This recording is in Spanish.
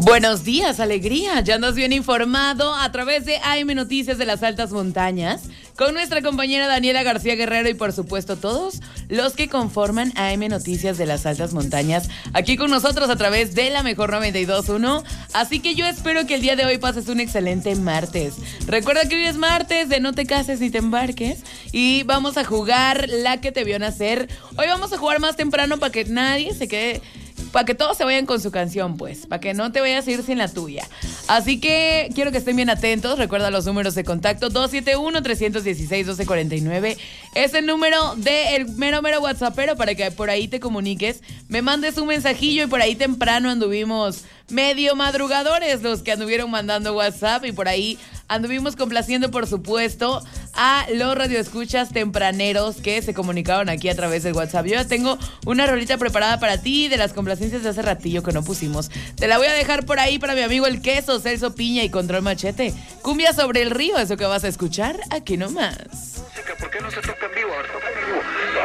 Buenos días, alegría. Ya andas bien informado a través de AM Noticias de las Altas Montañas con nuestra compañera Daniela García Guerrero y por supuesto todos los que conforman AM Noticias de las Altas Montañas aquí con nosotros a través de la mejor 92.1. Así que yo espero que el día de hoy pases un excelente martes. Recuerda que hoy es martes de no te cases ni te embarques y vamos a jugar la que te vio nacer. Hoy vamos a jugar más temprano para que nadie se quede... Para que todos se vayan con su canción, pues. Para que no te vayas a ir sin la tuya. Así que quiero que estén bien atentos. Recuerda los números de contacto. 271-316-1249. Es el número del mero WhatsAppero para que por ahí te comuniques. Me mandes un mensajillo y por ahí temprano anduvimos medio madrugadores los que anduvieron mandando WhatsApp. Y por ahí anduvimos complaciendo, por supuesto, a los radioescuchas tempraneros que se comunicaron aquí a través del WhatsApp. Yo ya tengo una rolita preparada para ti de las complacencias de hace ratillo que no pusimos. Te la voy a dejar por ahí para mi amigo El Queso, Celso Piña y Control Machete. Cumbia sobre el río, eso que vas a escuchar aquí nomás. ¿Por qué no se toca en vivo? Ahora toca en vivo.